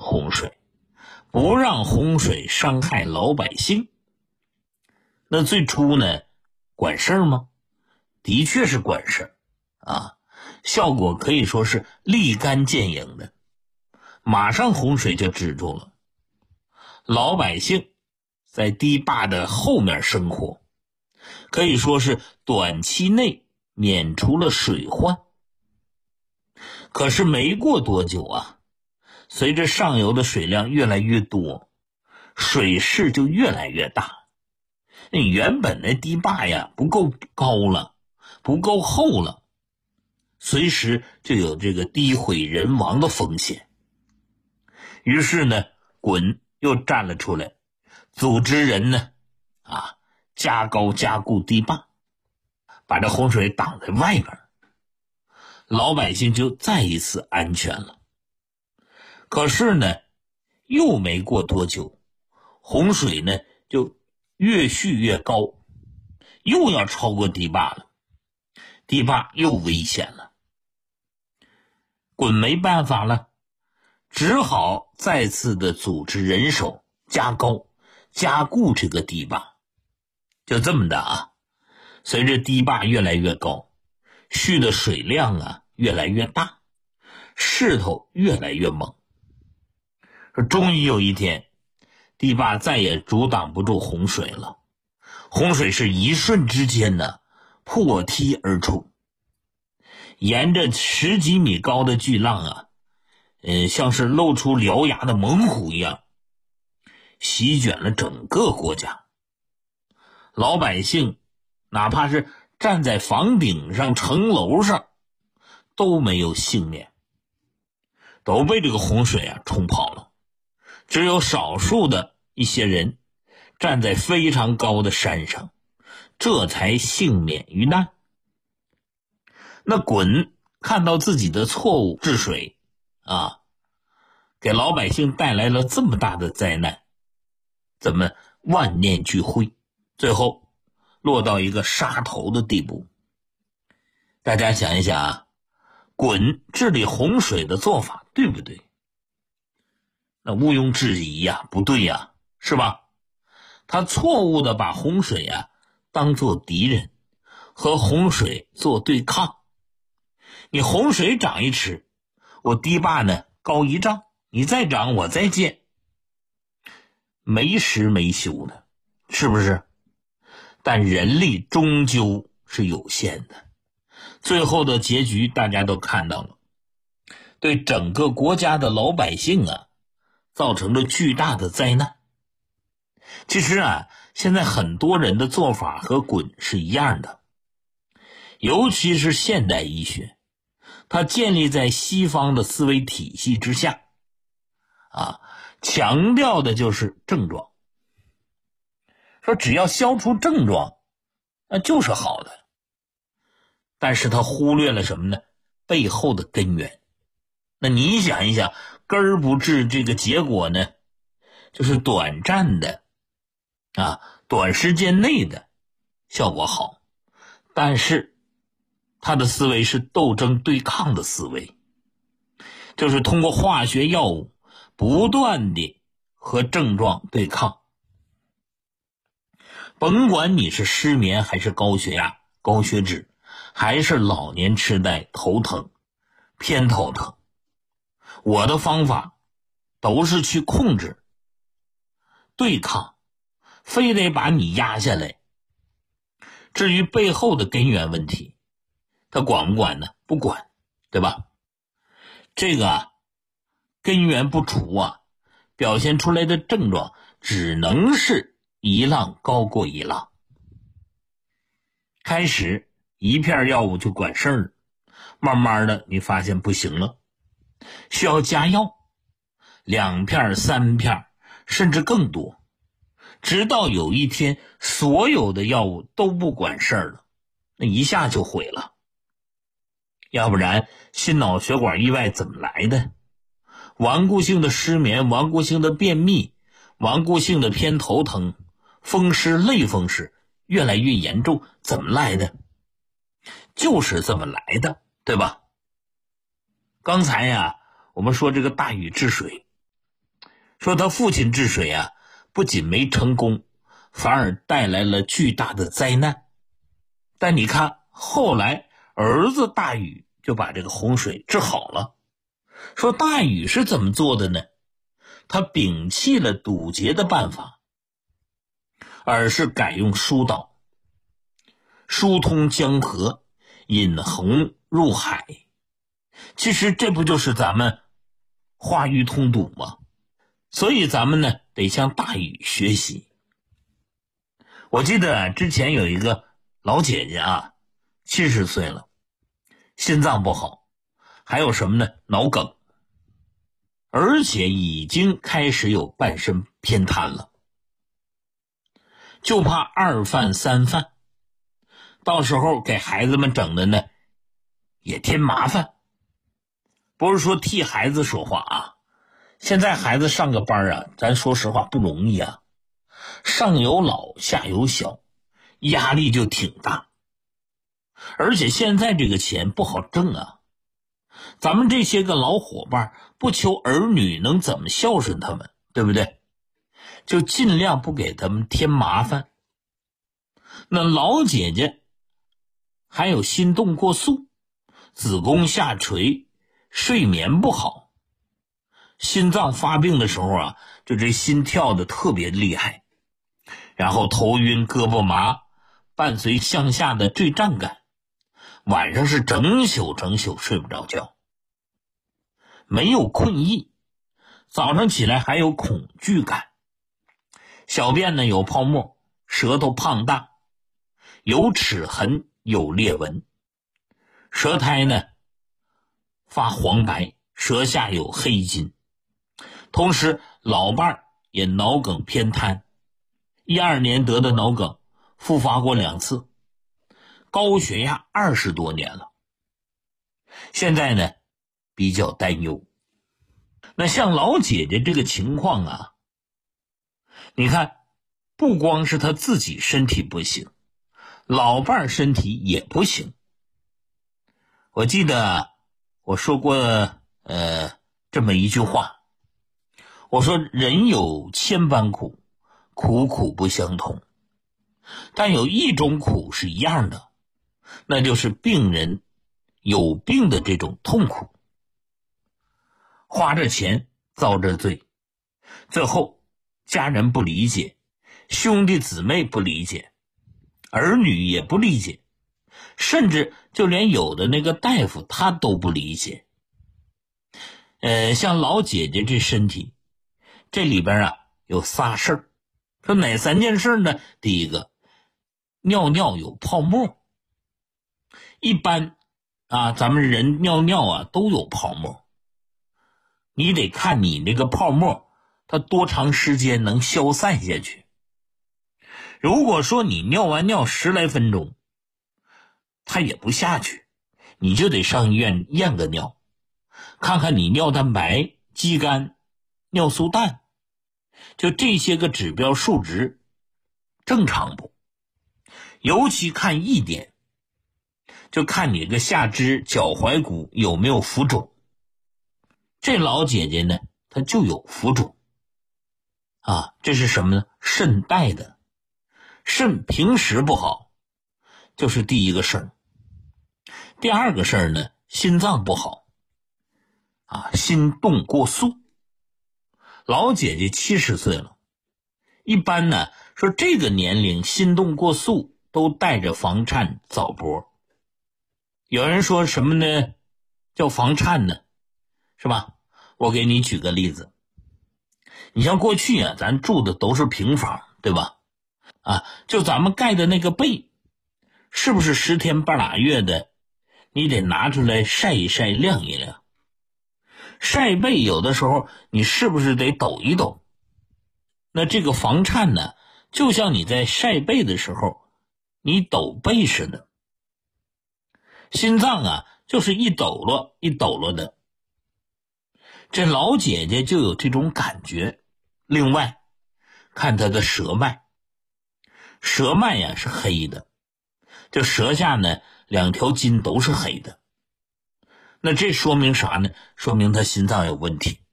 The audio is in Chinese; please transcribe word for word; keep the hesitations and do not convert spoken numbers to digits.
洪水，不让洪水伤害老百姓。那最初呢，管事儿吗？的确是管事儿啊，效果可以说是立竿见影的，马上洪水就止住了。老百姓在堤坝的后面生活，可以说是短期内免除了水患。可是没过多久啊，随着上游的水量越来越多，水势就越来越大。那原本的堤坝呀不够高了，不够厚了，随时就有这个堤毁人亡的风险。于是呢，鲧又站了出来，组织人呢啊加高加固堤坝，把这洪水挡在外面，老百姓就再一次安全了。可是呢，又没过多久，洪水呢就越蓄越高，又要超过堤坝了，堤坝又危险了。鲧没办法了，只好再次的组织人手加高加固这个堤坝。就这么的啊，随着堤坝越来越高，蓄的水量啊越来越大，势头越来越猛。终于有一天，堤坝再也阻挡不住洪水了，洪水是一瞬之间呢破堤而出，沿着十几米高的巨浪啊，呃，像是露出獠牙的猛虎一样，席卷了整个国家。老百姓哪怕是站在房顶上、城楼上，都没有幸免，都被这个洪水啊冲跑了。只有少数的一些人站在非常高的山上，这才幸免于难。那鲧看到自己的错误治水啊，给老百姓带来了这么大的灾难，怎么万念俱灰，最后落到一个杀头的地步。大家想一想啊，鲧治理洪水的做法对不对？那毋庸置疑呀、啊，不对呀、啊，是吧？他错误的把洪水啊当作敌人，和洪水做对抗。你洪水涨一尺，我堤坝呢高一丈，你再涨我再建，没时没休的，是不是？但人力终究是有限的，最后的结局大家都看到了，对整个国家的老百姓啊造成了巨大的灾难。其实啊，现在很多人的做法和鲧是一样的，尤其是现代医学，它建立在西方的思维体系之下，啊，强调的就是症状，说只要消除症状，那就是好的。但是他忽略了什么呢？背后的根源。那你想一想，根儿不治，这个结果呢，就是短暂的啊，短时间内的效果好，但是他的思维是斗争对抗的思维，就是通过化学药物不断地和症状对抗。甭管你是失眠还是高血压、高血脂，还是老年痴呆、头疼、偏头疼，我的方法都是去控制、对抗，非得把你压下来。至于背后的根源问题，他管不管呢？不管，对吧？这个啊，根源不除啊，表现出来的症状只能是一浪高过一浪。开始一片药物就管事儿，慢慢的你发现不行了，需要加药，两片、三片，甚至更多，直到有一天所有的药物都不管事儿了，那一下就毁了。要不然心脑血管意外怎么来的？顽固性的失眠、顽固性的便秘、顽固性的偏头疼、风湿、类风湿越来越严重，怎么来的？就是这么来的，对吧？刚才呀，我们说这个大禹治水， 说他父亲治水啊，不仅没成功，反而带来了巨大的灾难。但你看后来儿子大禹就把这个洪水治好了。说大禹是怎么做的呢？他摒弃了堵截的办法，而是改用疏导，疏通江河，引洪入海。其实这不就是咱们化淤通堵吗？所以咱们呢得向大禹学习。我记得之前有一个老姐姐啊，七十岁了，心脏不好，还有什么呢？脑梗，而且已经开始有半身偏瘫了，就怕二犯三犯，到时候给孩子们整的呢也添麻烦。不是说替孩子说话啊，现在孩子上个班啊，咱说实话不容易啊，上有老下有小，压力就挺大。而且现在这个钱不好挣啊，咱们这些个老伙伴不求儿女能怎么孝顺他们，对不对？就尽量不给他们添麻烦。那老姐姐还有心动过速，子宫下垂，睡眠不好，心脏发病的时候啊，就这心跳的特别厉害，然后头晕胳膊麻，伴随向下的坠胀感，晚上是整宿整宿睡不着觉，没有困意，早上起来还有恐惧感，小便呢有泡沫，舌头胖大，有齿痕有裂纹，舌苔呢发黄白，舌下有黑筋。同时老伴儿也脑梗偏瘫，一二年得的脑梗，复发过两次，高血压二十多年了，现在呢比较担忧。那像老姐姐这个情况啊，你看不光是她自己身体不行，老伴儿身体也不行。我记得我说过呃这么一句话，我说人有千般苦，苦苦不相同，但有一种苦是一样的，那就是病人有病的这种痛苦。花着钱遭着罪，最后家人不理解，兄弟姊妹不理解，儿女也不理解，甚至就连有的那个大夫他都不理解。呃，像老姐姐这身体，这里边啊有仨事儿。说哪三件事呢？第一个，尿尿有泡沫。一般啊，咱们人尿尿啊都有泡沫，你得看你那个泡沫它多长时间能消散下去。如果说你尿完尿十来分钟它也不下去，你就得上医院验个尿，看看你尿蛋白、肌酐、尿素氮，就这些个指标数值正常不？尤其看一点，就看你个下肢脚踝骨有没有浮肿。这老姐姐呢，她就有浮肿啊，这是什么呢？肾带的，肾平时不好，就是第一个事儿。第二个事儿呢，心脏不好啊，心动过速。老姐姐七十岁了，一般呢说这个年龄心动过速都带着房颤早搏。有人说什么呢叫房颤呢，是吧？我给你举个例子，你像过去啊咱住的都是平房，对吧？啊，就咱们盖的那个被，是不是十天半拉月的你得拿出来晒一晒晾一晾？晒被有的时候你是不是得抖一抖？那这个房颤呢，就像你在晒被的时候你抖被似的。心脏啊就是一抖落一抖落的，这老姐姐就有这种感觉。另外看她的舌脉，舌脉呀是黑的，就舌下呢两条筋都是黑的。那这说明啥呢？说明她心脏有问题。